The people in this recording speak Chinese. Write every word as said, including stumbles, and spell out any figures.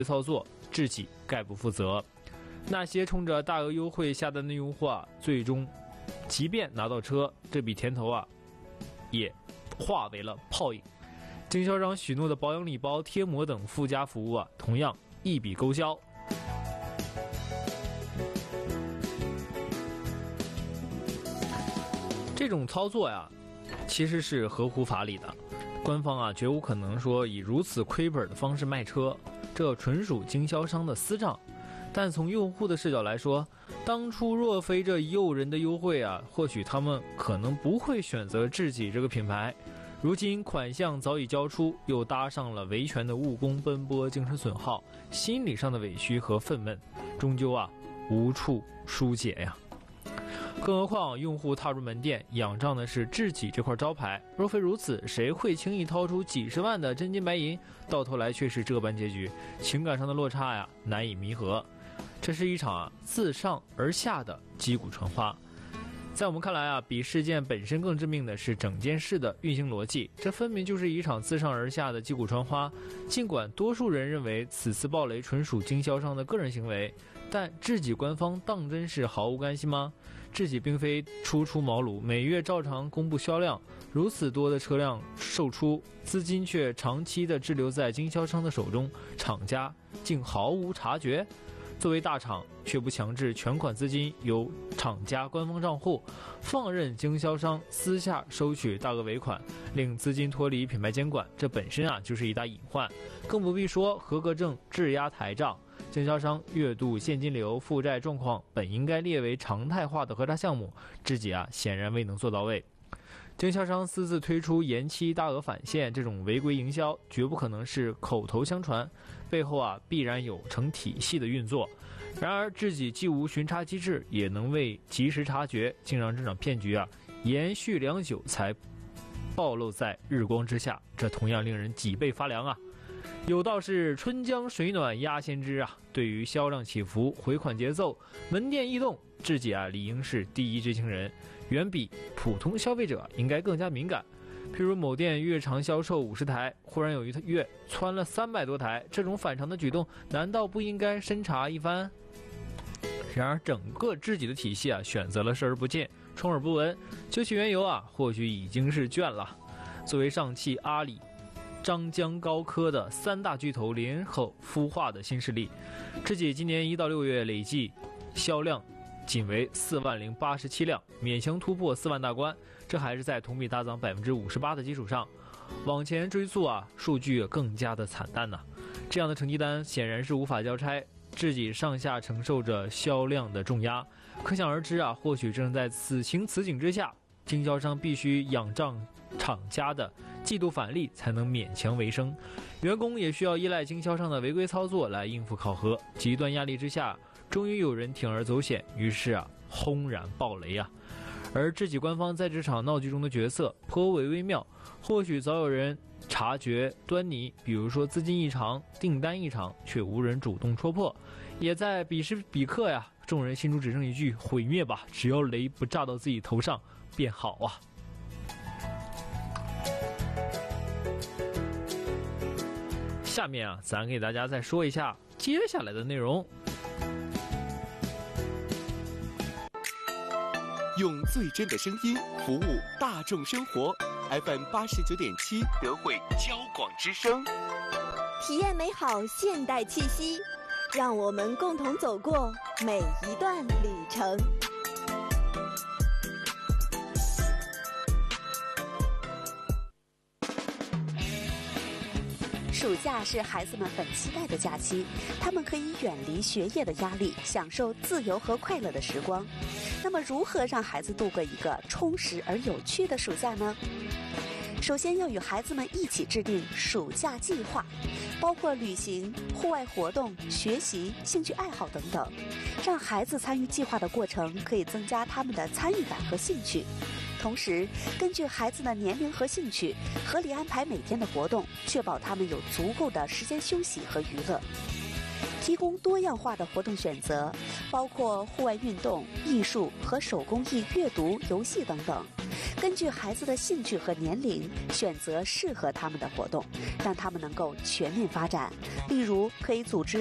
操作，智己概不负责。那些冲着大额优惠下单的用户啊，最终即便拿到车，这笔甜头啊，也化为了泡影。经销商许诺的保养礼包、贴膜等附加服务啊，同样一笔勾销。这种操作呀，其实是合乎法理的。官方啊，绝无可能说以如此亏本的方式卖车，这纯属经销商的私账。但从用户的视角来说，当初若非这诱人的优惠啊，或许他们可能不会选择智己这个品牌。如今款项早已交出，又搭上了维权的务工奔波、精神损耗，心理上的委屈和愤懑，终究啊无处疏解呀。更何况用户踏入门店仰仗的是智己这块招牌，若非如此，谁会轻易掏出几十万的真金白银？到头来却是这般结局，情感上的落差呀难以弥合。这是一场啊自上而下的击鼓传花。在我们看来啊，比事件本身更致命的是整件事的运行逻辑，这分明就是一场自上而下的击鼓传花。尽管多数人认为此次暴雷纯属经销商的个人行为，但智己官方当真是毫无干系吗？智己并非初出茅庐，每月照常公布销量，如此多的车辆售出，资金却长期的滞留在经销商的手中，厂家竟毫无察觉。作为大厂，却不强制全款资金由厂家官方账户，放任经销商私下收取大额尾款，令资金脱离品牌监管，这本身啊就是一大隐患。更不必说合格证质押台账，经销商月度现金流、负债状况本应该列为常态化的核查项目，智己啊显然未能做到位。经销商私自推出延期大额返现这种违规营销，绝不可能是口头相传，背后啊必然有成体系的运作。然而智己既无巡查机制，也能未及时察觉，竟让这场骗局啊延续良久才暴露在日光之下，这同样令人脊背发凉啊。有道是春江水暖鸭先知啊，对于销量起伏、回款节奏、门店异动，智己啊理应是第一知情人，远比普通消费者应该更加敏感。譬如某店月常销售五十台，忽然有一月窜了三百多台，这种反常的举动，难道不应该深查一番？然而整个智己的体系啊，选择了视而不见、充耳不闻。究其缘由啊，或许已经是倦了。作为上汽、阿里、张江高科的三大巨头联合孵化的新势力，智己今年一到六月累计销量仅为四万零八十七辆，勉强突破四万大关，这还是在同比大涨百分之五十八的基础上。往前追溯啊，数据更加的惨淡呐、啊。这样的成绩单显然是无法交差，智己上下承受着销量的重压，可想而知啊，或许正在此情此景之下，经销商必须仰仗厂家的季度返利才能勉强为生，员工也需要依赖经销商的违规操作来应付考核。极端压力之下，终于有人铤而走险，于是啊，轰然爆雷啊！而智己官方在这场闹剧中的角色颇为微妙，或许早有人察觉端倪，比如说资金异常、订单异常，却无人主动戳破，也在彼时彼刻呀，众人心中只剩一句：毁灭吧，只要雷不炸到自己头上便好啊！下面啊，咱给大家再说一下接下来的内容。 用最真的声音服务大众生活 ，F M 八十九点七德惠交广之声， 体验美好现代气息，让我们共同走过每一段旅程。 暑假是孩子们很期待的假期，他们可以远离学业的压力，享受自由和快乐的时光。那么如何让孩子度过一个充实而有趣的暑假呢？首先要与孩子们一起制定暑假计划，包括旅行、户外活动、学习、兴趣爱好等等，让孩子参与计划的过程，可以增加他们的参与感和兴趣。同时，根据孩子的年龄和兴趣，合理安排每天的活动，确保他们有足够的时间休息和娱乐。提供多样化的活动选择，包括户外运动、艺术和手工艺、阅读、游戏等等， 根据孩子的兴趣和年龄，选择适合他们的活动，让他们能够全面发展。例如，可以组织